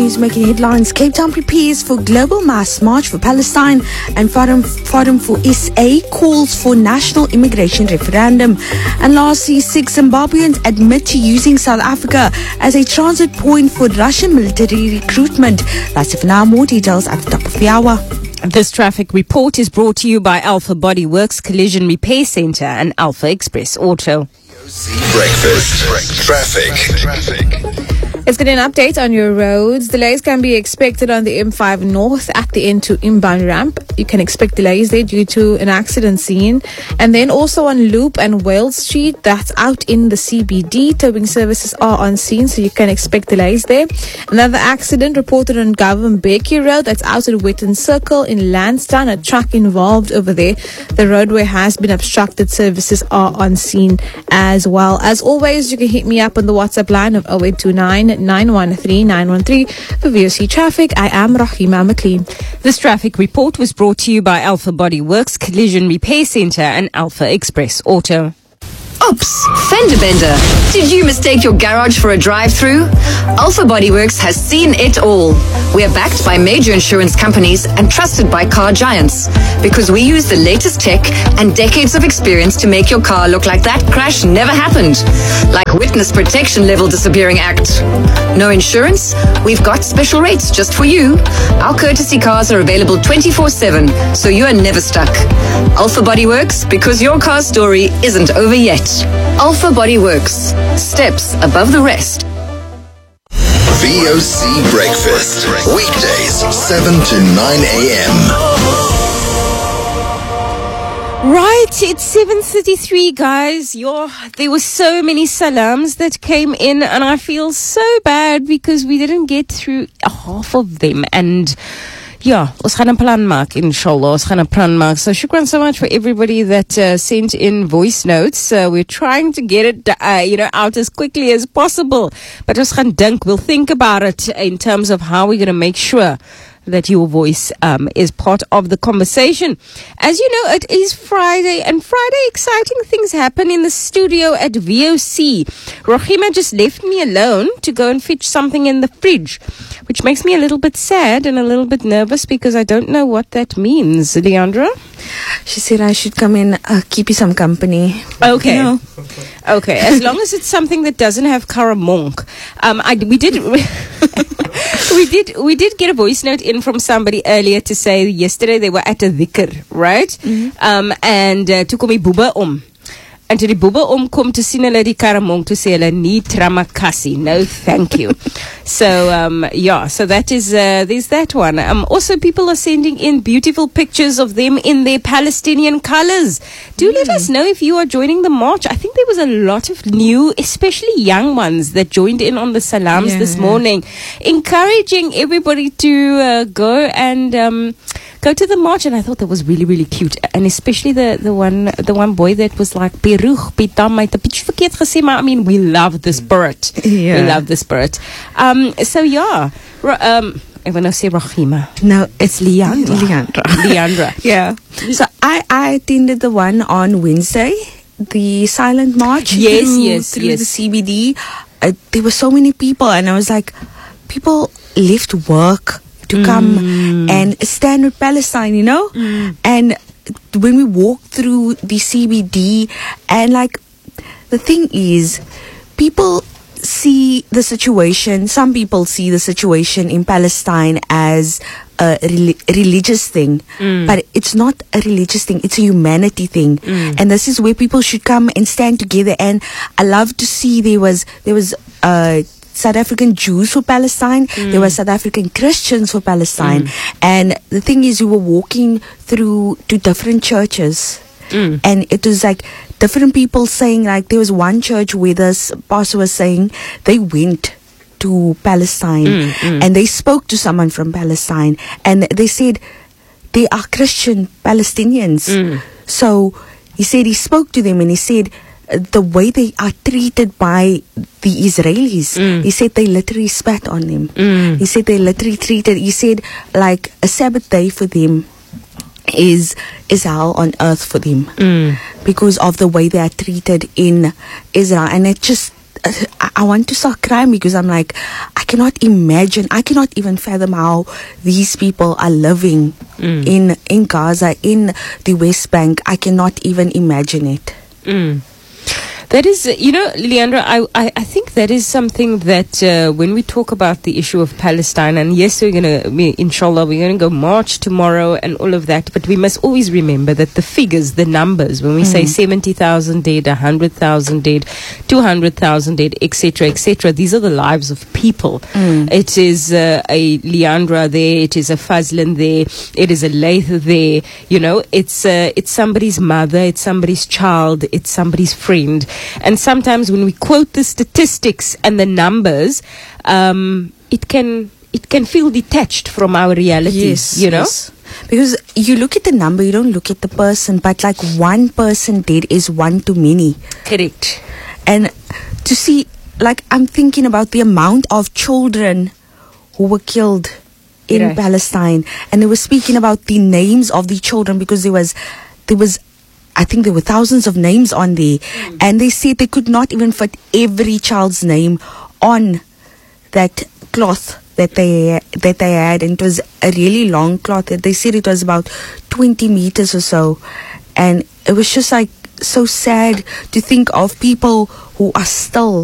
news making headlines. Cape Town prepares for global mass march for Palestine, and Forum for SA calls for national immigration referendum. And lastly, 6 Zimbabweans admit to using South Africa as a transit point for Russian military recruitment. That's it for now. More details at the top of the hour. This traffic report is brought to you by Alpha Body Works Collision Repair Centre and Alpha Express Auto. Breakfast. Traffic. Let's get an update on your roads. Delays can be expected on the M5 North at the N2 inbound ramp. You can expect delays there due to an accident scene. And then also on Loop and Wales Street, that's out in the CBD. Towing services are on scene, so you can expect delays there. Another accident reported on Govan Becky Road, that's out at Witten Circle in Lansdowne. A truck involved over there. The roadway has been obstructed. Services are on scene as well. As always, you can hit me up on the WhatsApp line of 0829 913 913 for VOC Traffic. I am Rahima McLean. This traffic report was brought to you by Alpha Body Works Collision Repair Centre and Alpha Express Auto. Oops, fender bender. Did you mistake your garage for a drive-through? Alpha Bodyworks has seen it all. We are backed by major insurance companies and trusted by car giants because we use the latest tech and decades of experience to make your car look like that crash never happened. Like Witness Protection Level Disappearing Act. No insurance? We've got special rates just for you. Our courtesy cars are available 24/7, so you are never stuck. Alpha Bodyworks, because your car story isn't over yet. Alpha Body Works. Steps above the rest. VOC Breakfast. Weekdays, 7 to 9 a.m. Right, it's 7:33, guys. There were so many salams that came in, and I feel so bad because we didn't get through half of them. And yeah, ons gaan 'n plan maak, inshallah. Ons gaan 'n plan maak. So shukran so much for everybody that sent in voice notes. We're trying to get it, out as quickly as possible. But ons gaan dink, we'll think about it in terms of how we're going to make sure that your voice is part of the conversation. As you know, it is Friday, and Friday exciting things happen in the studio at VOC. Rahima just left me alone to go and fetch something in the fridge, which makes me a little bit sad and a little bit nervous because I don't know what that means. Leandra? She said I should come in, keep you some company. Okay. Okay, as long as it's something that doesn't have karamonk. We did get a voice note in from somebody earlier to say yesterday they were at a dhikr, right? Mm-hmm. And toe kom die boebe om. En toe die boebe omkom te sien hulle die karamonk, toe sê hulle nie tramakasi, no thank you. So so that is there's that one. Also people are sending in beautiful pictures of them in their Palestinian colors. Do let us know if you are joining the march. I think there was a lot of new, especially young ones, that joined in on the salams this morning, encouraging everybody to go and go to the march. And I thought that was really, really cute, and especially the one boy that was like Peruch Pitam, het 'n bietjie verkeerd gesê, maar I mean we love the spirit. We love the spirit. So yeah, I want to say Rahima. No, it's Leandra. Yeah. So I attended the one on Wednesday, the silent march. Through the CBD. There were so many people, and I was like, people left work to come and stand with Palestine, and when we walked through the CBD, and like the thing is, people see the situation, some people see the situation in Palestine as a religious thing, but it's not a religious thing, it's a humanity thing. And this is where people should come and stand together. And I love to see there was South African Jews for Palestine, there were South African Christians for Palestine, and the thing is, we were walking through to different churches, and it was like different people saying, like there was one church where this pastor was saying they went to Palestine and they spoke to someone from Palestine, and they said they are Christian Palestinians. So he said he spoke to them, and he said the way they are treated by the Israelis, he said they literally spat on them. He said they literally treated, he said like a Sabbath day for them is hell on earth for them because of the way they are treated in Israel. And it just I want to start crying because I'm like, I cannot even fathom how these people are living in Gaza, in the West Bank. I cannot even imagine it. That is, Leandra, I think that is something that when we talk about the issue of Palestine, and yes, inshallah, we're going to go march tomorrow and all of that, but we must always remember that the figures, the numbers, when we say 70,000 dead, 100,000 dead, 200,000 dead, etc., these are the lives of people. It is a Leandra there, it is a Fazlin there, it is a Laith there, it's somebody's mother, it's somebody's child, it's somebody's friend. And sometimes when we quote the statistics and the numbers, it can feel detached from our realities, Yes. Because you look at the number, you don't look at the person, but like one person dead is one too many. Correct. And to see, like, I'm thinking about the amount of children who were killed in Palestine, and they were speaking about the names of the children because there was I think there were thousands of names on there, and they said they could not even fit every child's name on that cloth that they had, and it was a really long cloth. They said it was about 20 meters or so, and it was just like so sad to think of people who are still